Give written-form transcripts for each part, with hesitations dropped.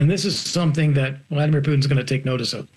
And this is something that Vladimir Putin's going to take notice of.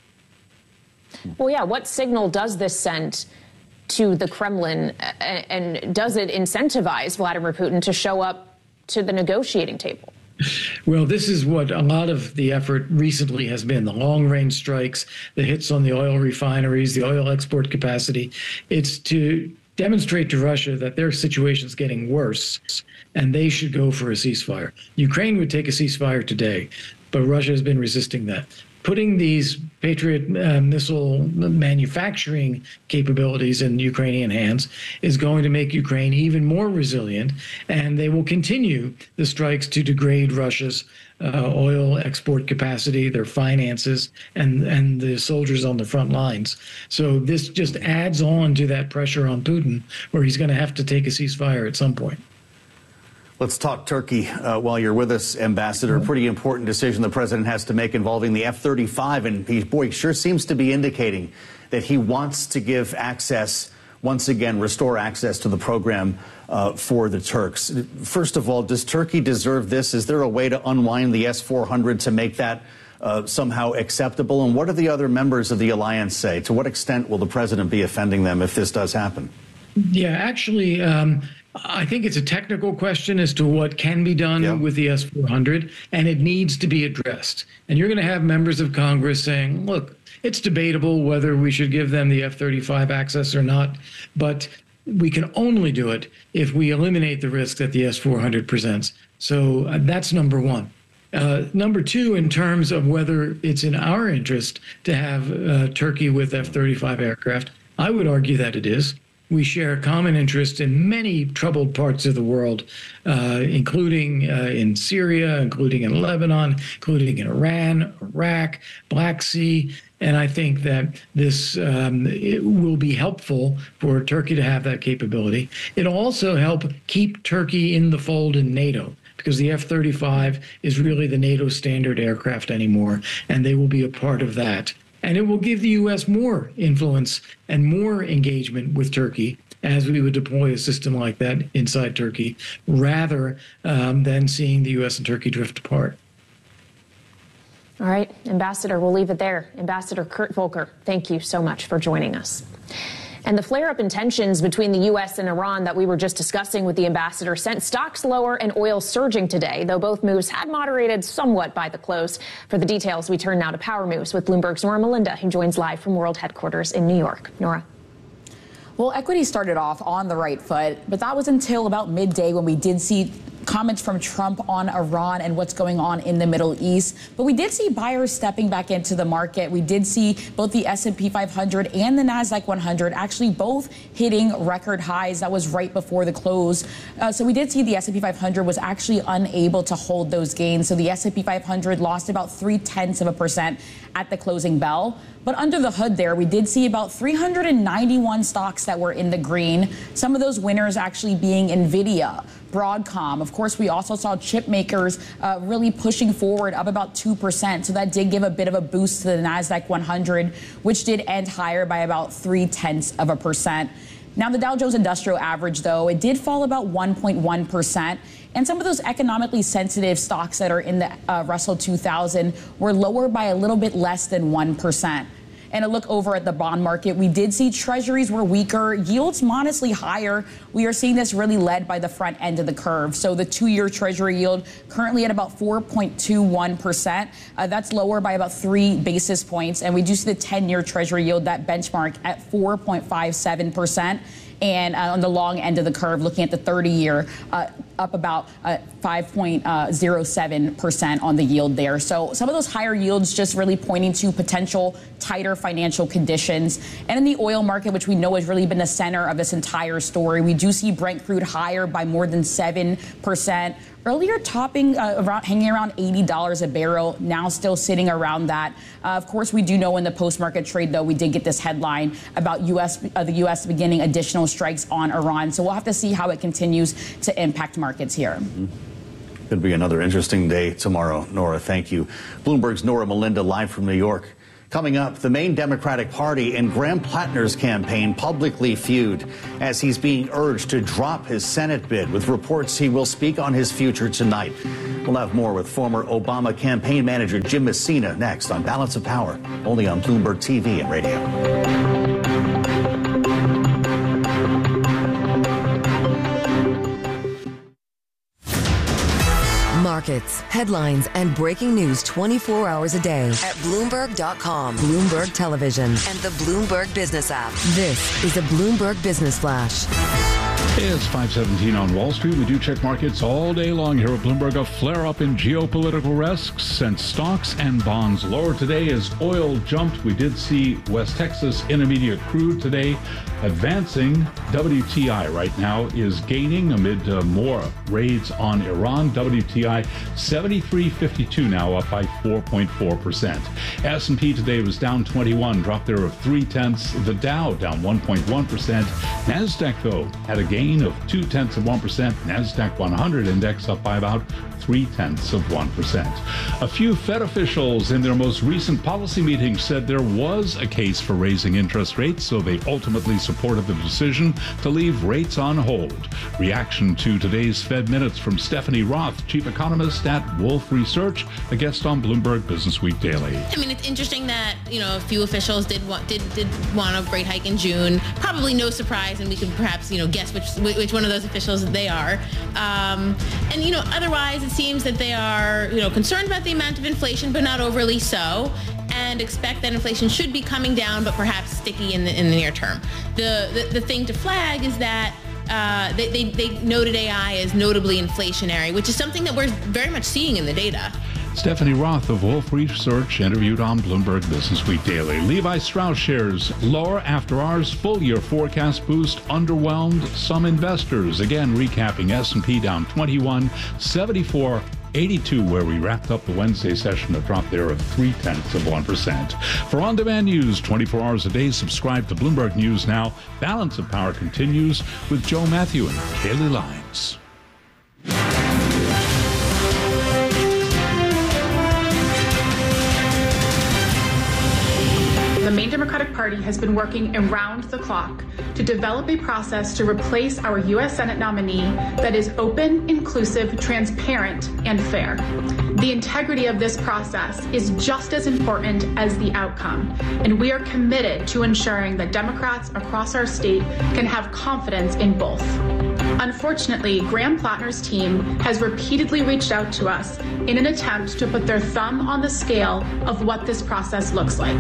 Well, yeah, what signal does this send to the Kremlin, and does it incentivize Vladimir Putin to show up to the negotiating table? Well, this is what a lot of the effort recently has been, the long-range strikes, the hits on the oil refineries, the oil export capacity. It's to demonstrate to Russia that their situation is getting worse and they should go for a ceasefire. Ukraine would take a ceasefire today, but Russia has been resisting that. Putting these Patriot missile manufacturing capabilities in Ukrainian hands is going to make Ukraine even more resilient, and they will continue the strikes to degrade Russia's oil export capacity, their finances, and the soldiers on the front lines. So this just adds on to that pressure on Putin, where he's going to have to take a ceasefire at some point. Let's talk Turkey while you're with us, Ambassador. A pretty important decision the president has to make involving the F-35, and he sure seems to be indicating that he wants to give access, once again, restore access to the program for the Turks. First of all, does Turkey deserve this? Is there a way to unwind the S-400 to make that somehow acceptable? And what do the other members of the alliance say? To what extent will the president be offending them if this does happen? Yeah, actually, I think it's a technical question as to what can be done with the S-400, and it needs to be addressed. And you're going to have members of Congress saying, look, it's debatable whether we should give them the F-35 access or not, but we can only do it if we eliminate the risk that the S-400 presents. So that's number one. Number two, in terms of whether it's in our interest to have Turkey with F-35 aircraft, I would argue that it is. We share a common interest in many troubled parts of the world, including in Syria, including in Lebanon, including in Iran, Iraq, Black Sea. And I think that this it will be helpful for Turkey to have that capability. It'll also help keep Turkey in the fold in NATO, because the F-35 is really the NATO standard aircraft anymore, and they will be a part of that. And it will give the U.S. more influence and more engagement with Turkey as we would deploy a system like that inside Turkey, rather than seeing the U.S. and Turkey drift apart. All right, Ambassador, we'll leave it there. Ambassador Kurt Volker, thank you so much for joining us. And the flare-up in tensions between the U.S. and Iran that we were just discussing with the ambassador sent stocks lower and oil surging today, though both moves had moderated somewhat by the close. For the details, we turn now to Power Moves with Bloomberg's Nora Melinda, who joins live from World Headquarters in New York. Nora. Well, equity started off on the right foot, but that was until about midday when we did see comments from Trump on Iran and what's going on in the Middle East. But we did see buyers stepping back into the market. We did see both the S&P 500 and the NASDAQ 100 actually both hitting record highs. That was right before the close. So we did see the S&P 500 was actually unable to hold those gains. So the S&P 500 lost about 0.3% at the closing bell. But under the hood there, we did see about 391 stocks that were in the green. Some of those winners actually being NVIDIA, Broadcom. Of course, we also saw chip makers really pushing forward up about 2%. So that did give a bit of a boost to the NASDAQ 100, which did end higher by about 0.3%. Now, the Dow Jones Industrial Average, though, it did fall about 1.1%. And some of those economically sensitive stocks that are in the Russell 2000 were lower by a little bit less than 1%. And a look over at the bond market, we did see treasuries were weaker, yields modestly higher. We are seeing this really led by the front end of the curve. So the 2-year treasury yield currently at about 4.21%. That's lower by about 3 basis points. And we do see the 10-year treasury yield, that benchmark, at 4.57%. And on the long end of the curve, looking at the 30-year, up about 5.07% on the yield there. So some of those higher yields just really pointing to potential tighter financial conditions. And in the oil market, which we know has really been the center of this entire story, we do see Brent crude higher by more than 7%. Earlier topping hanging around $80 a barrel, now still sitting around that. Of course, we do know in the post-market trade, though, we did get this headline about the U.S. beginning additional strikes on Iran. So we'll have to see how it continues to impact markets here. Could be another interesting day tomorrow. Nora, thank you. Bloomberg's Nora Melinda live from New York. Coming up, the Maine Democratic Party and Graham Plattner's campaign publicly feud as he's being urged to drop his Senate bid, with reports he will speak on his future tonight. We'll have more with former Obama campaign manager Jim Messina next on Balance of Power, only on Bloomberg TV and radio. Markets, headlines, and breaking news 24 hours a day at Bloomberg.com, Bloomberg Television, and the Bloomberg Business app. This is a Bloomberg Business Flash. It's 5:17 on Wall Street. We do check markets all day long here at Bloomberg. A flare-up in geopolitical risks sent stocks and bonds lower today as oil jumped. We did see West Texas Intermediate crude today advancing. WTI right now is gaining amid more raids on Iran. WTI 73.52 now, up by 4.4%. S&P today was down 21, dropped there of 0.3. The Dow down 1.1%. NASDAQ, though, had a gain of 0.2%. NASDAQ 100 index up by about 0.3%. A few Fed officials in their most recent policy meeting said there was a case for raising interest rates, so they ultimately supported the decision to leave rates on hold. Reaction to today's Fed Minutes from Stephanie Roth, chief economist at Wolfe Research, a guest on Bloomberg Businessweek Daily. I mean, it's interesting that, a few officials did want a rate hike in June. Probably no surprise, and we could perhaps, guess which one of those officials they are. Otherwise, it seems that they are, concerned about the amount of inflation, but not overly so, and expect that inflation should be coming down, but perhaps sticky in the near term. The thing to flag is that they noted AI as notably inflationary, which is something that we're very much seeing in the data. Stephanie Roth of Wolfe Research interviewed on Bloomberg Businessweek Daily. Levi Strauss shares lower after ours full-year forecast boost underwhelmed some investors. Again, recapping, S&P down 21, 74.82 where we wrapped up the Wednesday session, a drop there of 0.3%. For on-demand news 24 hours a day, subscribe to Bloomberg News Now. Balance of Power continues with Joe Matthew and Kaylee Lines. The Maine Democratic Party has been working around the clock to develop a process to replace our U.S. Senate nominee that is open, inclusive, transparent, and fair. The integrity of this process is just as important as the outcome, and we are committed to ensuring that Democrats across our state can have confidence in both. Unfortunately, Graham Plattner's team has repeatedly reached out to us in an attempt to put their thumb on the scale of what this process looks like.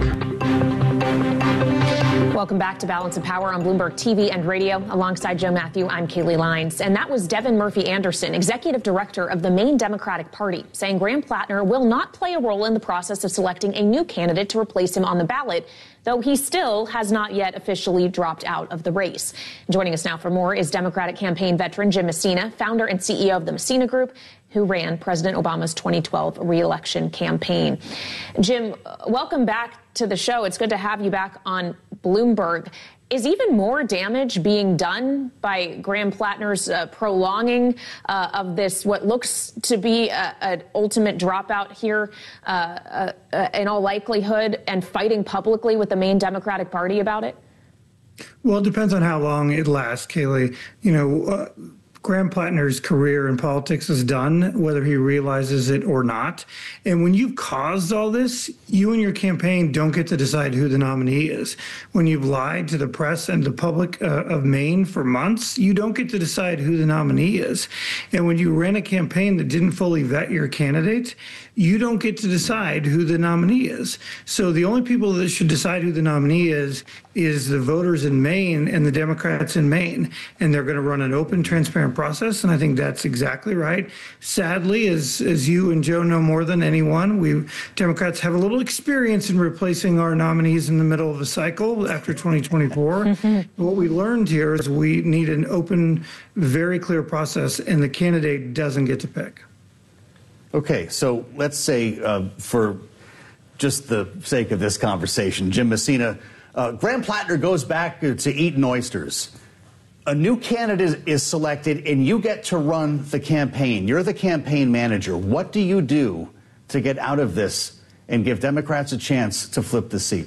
Welcome back to Balance of Power on Bloomberg TV and radio. Alongside Joe Matthew, I'm Kaylee Lines. And that was Devin Murphy Anderson, executive director of the Maine Democratic Party, saying Graham Plattner will not play a role in the process of selecting a new candidate to replace him on the ballot, though he still has not yet officially dropped out of the race. Joining us now for more is Democratic campaign veteran Jim Messina, founder and CEO of the Messina Group, who ran President Obama's 2012 re-election campaign. Jim, welcome back to the show. It's good to have you back on Bloomberg. Is even more damage being done by Graham Plattner's prolonging of this, what looks to be an ultimate dropout here in all likelihood, and fighting publicly with the Maine Democratic Party about it? Well, it depends on how long it lasts, Kaylee. Graham Plattner's career in politics is done, whether he realizes it or not. And when you've caused all this, you and your campaign don't get to decide who the nominee is. When you've lied to the press and the public of Maine for months, you don't get to decide who the nominee is. And when you ran a campaign that didn't fully vet your candidate, you don't get to decide who the nominee is. So the only people that should decide who the nominee is the voters in Maine and the Democrats in Maine. And they're going to run an open, transparent process. And I think that's exactly right. Sadly, as you and Joe know more than anyone, we Democrats have a little experience in replacing our nominees in the middle of a cycle after 2024. What we learned here is we need an open, very clear process, and the candidate doesn't get to pick. Okay, so let's say, for just the sake of this conversation, Jim Messina, Graham Plattner goes back to eating oysters. A new candidate is selected, and you get to run the campaign. You're the campaign manager. What do you do to get out of this and give Democrats a chance to flip the seat?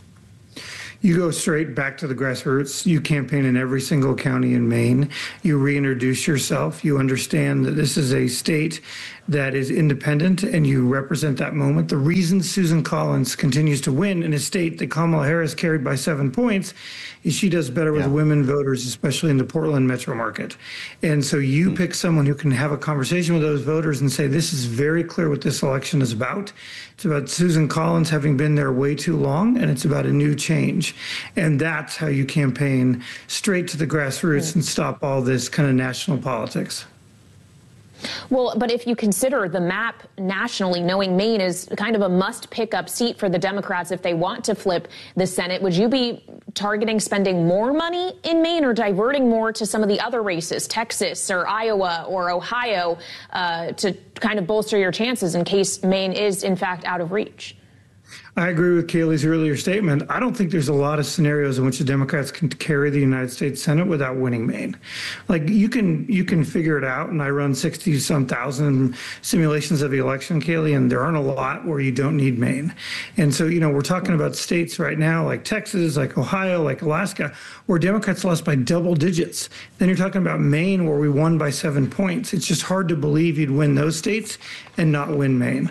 You go straight back to the grassroots. You campaign in every single county in Maine. You reintroduce yourself. You understand that this is a state that is independent, and you represent that moment. The reason Susan Collins continues to win in a state that Kamala Harris carried by 7 points is she does better with women voters, especially in the Portland metro market. And so you pick someone who can have a conversation with those voters and say, this is very clear what this election is about. It's about Susan Collins having been there way too long, and it's about a new change. And that's how you campaign straight to the grassroots and stop all this kind of national politics. Well, but if you consider the map nationally, knowing Maine is kind of a must-pick-up seat for the Democrats if they want to flip the Senate, would you be targeting spending more money in Maine or diverting more to some of the other races, Texas or Iowa or Ohio, to kind of bolster your chances in case Maine is, in fact, out of reach? I agree with Kayleigh's earlier statement. I don't think there's a lot of scenarios in which the Democrats can carry the United States Senate without winning Maine. Like you can figure it out. And I run 60-some thousand simulations of the election, Kayleigh, and there aren't a lot where you don't need Maine. And so, we're talking about states right now like Texas, like Ohio, like Alaska, where Democrats lost by double digits. Then you're talking about Maine, where we won by 7 points. It's just hard to believe you'd win those states and not win Maine.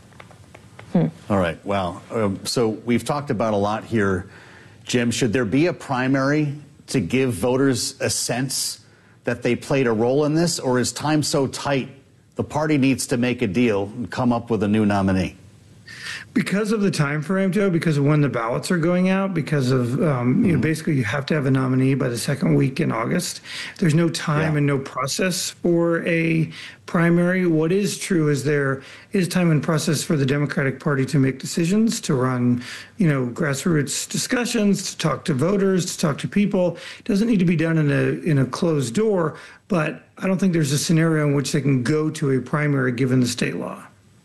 All right. Well, so we've talked about a lot here. Jim, should there be a primary to give voters a sense that they played a role in this, or is time so tight the party needs to make a deal and come up with a new nominee? Because of the time frame, Joe, because of when the ballots are going out, because of, basically you have to have a nominee by the second week in August. There's no time and no process for a primary. What is true is there is time and process for the Democratic Party to make decisions, to run, grassroots discussions, to talk to voters, to talk to people. It doesn't need to be done in a closed door, but I don't think there's a scenario in which they can go to a primary given the state law.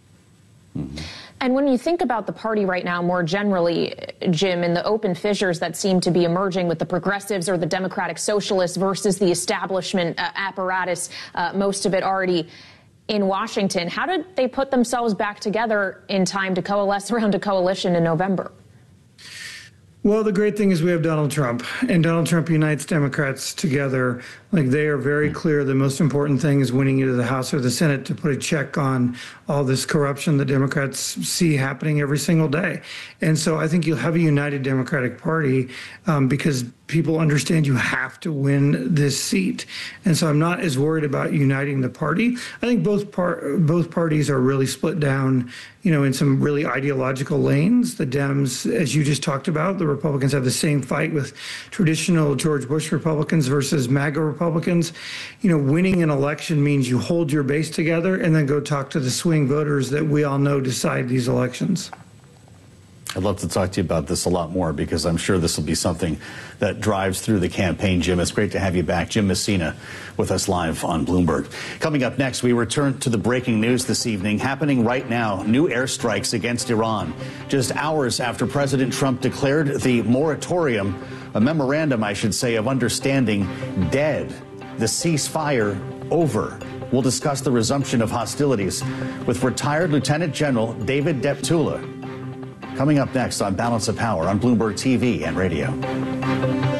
And when you think about the party right now more generally, Jim, and the open fissures that seem to be emerging with the progressives or the Democratic Socialists versus the establishment apparatus, most of it already in Washington, how did they put themselves back together in time to coalesce around a coalition in November? Well, the great thing is we have Donald Trump, and Donald Trump unites Democrats together. Like, they are very clear the most important thing is winning either the House or the Senate to put a check on all this corruption that Democrats see happening every single day. And so I think you'll have a united Democratic Party because people understand you have to win this seat. And so I'm not as worried about uniting the party. I think both parties are really split down, in some really ideological lanes. The Dems, as you just talked about, the Republicans have the same fight with traditional George Bush Republicans versus MAGA Republicans. Winning an election means you hold your base together and then go talk to the swing voters that we all know decide these elections. I'd love to talk to you about this a lot more because I'm sure this will be something that drives through the campaign, Jim. It's great to have you back. Jim Messina with us live on Bloomberg. Coming up next, we return to the breaking news this evening. Happening right now, new airstrikes against Iran. Just hours after President Trump declared the moratorium, a memorandum, I should say, of understanding dead. The ceasefire over. We'll discuss the resumption of hostilities with retired Lieutenant General David Deptula. Coming up next on Balance of Power on Bloomberg TV and radio.